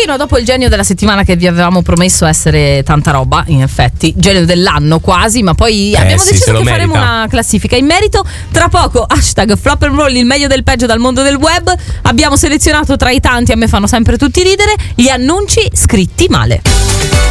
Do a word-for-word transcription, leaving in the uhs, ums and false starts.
pochettino dopo il genio della settimana, che vi avevamo promesso essere tanta roba, in effetti, genio dell'anno quasi, ma poi Eh, abbiamo sì, deciso se lo che faremo merita. una classifica in merito. Tra poco hashtag Flop and Roll, il meglio del peggio dal mondo del web. Abbiamo selezionato tra i tanti, a me fanno sempre tutti ridere, gli annunci scritti male.